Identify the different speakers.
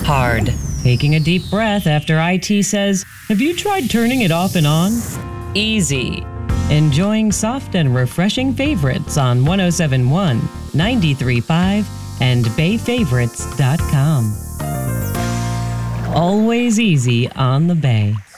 Speaker 1: Hard.
Speaker 2: Taking a deep breath after IT says, "Have you tried turning it off and on?"
Speaker 1: Easy.
Speaker 2: Enjoying soft and refreshing favorites on 1071, 93.5, and bayfavorites.com. Always easy on the Bay.